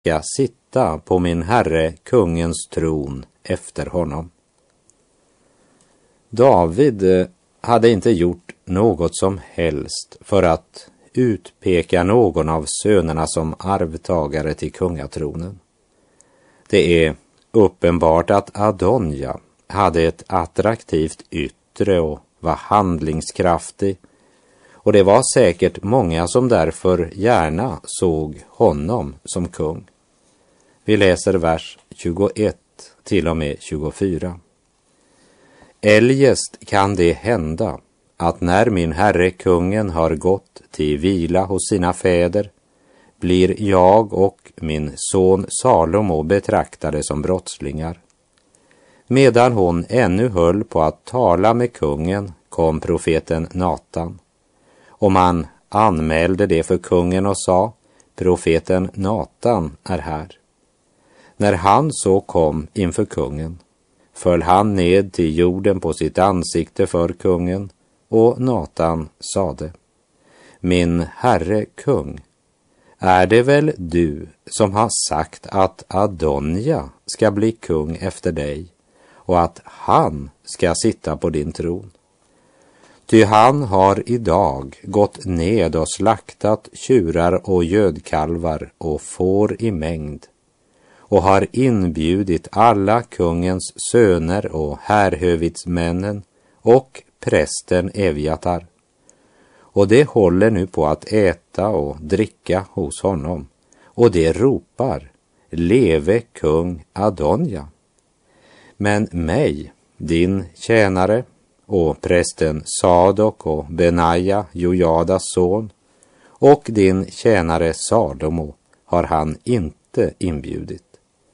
ska sitta på min herre kungens tron efter honom. David hade inte gjort något som helst för att utpeka någon av sönerna som arvtagare till kungatronen. Det är uppenbart att Adonja hade ett attraktivt yttre och var handlingskraftig, och det var säkert många som därför gärna såg honom som kung. Vi läser vers 21 till och med 24. Eljest kan det hända att när min herre kungen har gått till vila hos sina fäder, blir jag och min son Salomo betraktade som brottslingar. Medan hon ännu höll på att tala med kungen kom profeten Natan, och man anmälde det för kungen och sa: profeten Natan är här. När han så kom inför kungen, föll han ned till jorden på sitt ansikte för kungen, och Natan sade: min herre kung, är det väl du som har sagt att Adonja ska bli kung efter dig och att han ska sitta på din tron? Ty han har idag gått ned och slaktat tjurar och gödkalvar och får i mängd, och har inbjudit alla kungens söner och härhövitsmännen och prästen Evjatar. Och det håller nu på att äta och dricka hos honom, och det ropar: leve kung Adonja. Men mig, din tjänare, och prästen Sadok och Benaja, Jojadas son, och din tjänare Salomo har han inte inbjudit.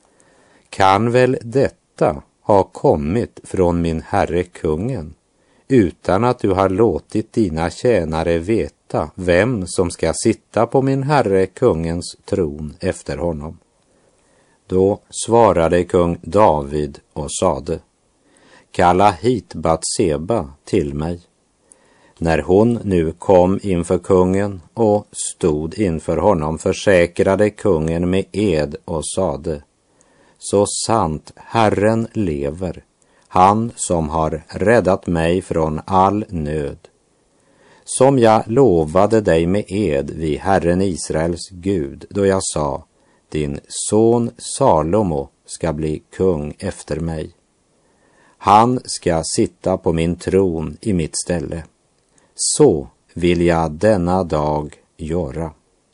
Kan väl detta ha kommit från min herre kungen, utan att du har låtit dina tjänare veta vem som ska sitta på min herre kungens tron efter honom? Då svarade kung David och sade: kalla hit Batseba till mig. När hon nu kom inför kungen och stod inför honom, försäkrade kungen med ed och sade: så sant Herren lever, han som har räddat mig från all nöd, som jag lovade dig med ed vid Herren Israels Gud, då jag sa: din son Salomo ska bli kung efter mig. Han ska sitta på min tron i mitt ställe. Så vill jag denna dag göra.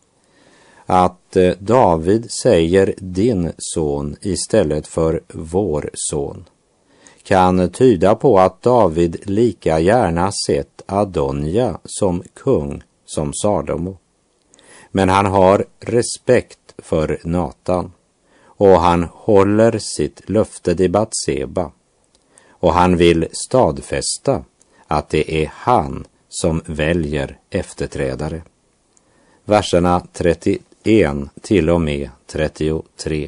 Att David säger din son istället för vår son kan tyda på att David lika gärna sett Adonja som kung som Salomo. Men han har respekt för Natan, och han håller sitt löfte till Batseba, och han vill stadfästa att det är han som väljer efterträdare. Verserna 31 till och med 33.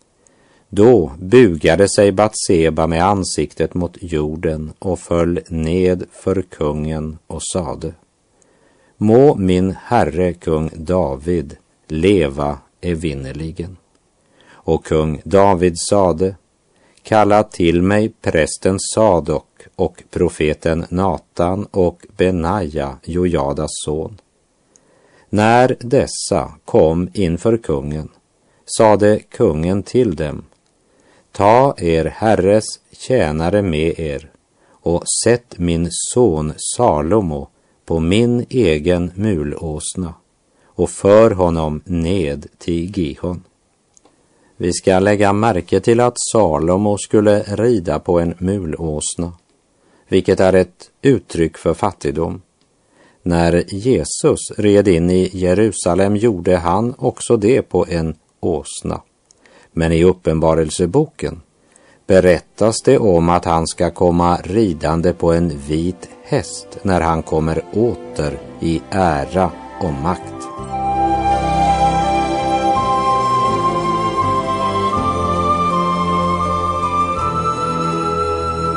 Då bugade sig Batseba med ansiktet mot jorden och föll ned för kungen och sade: må min herre kung David leva evinnerligen. Och kung David sade: kalla till mig prästen Sadok och profeten Natan och Benaja, Jojadas son. När dessa kom inför kungen, sade kungen till dem: ta er herres tjänare med er och sätt min son Salomo på min egen mulåsna och för honom ned till Gihon. Vi ska lägga märke till att Salomo skulle rida på en mulåsna, vilket är ett uttryck för fattigdom. När Jesus red in i Jerusalem gjorde han också det på en åsna. Men i Uppenbarelseboken berättas det om att han ska komma ridande på en vit häst när han kommer åter i ära och makt.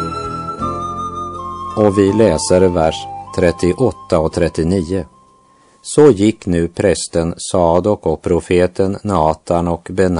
Och vi läser vers 38 och 39. Så gick nu prästen Sadok och profeten Natan och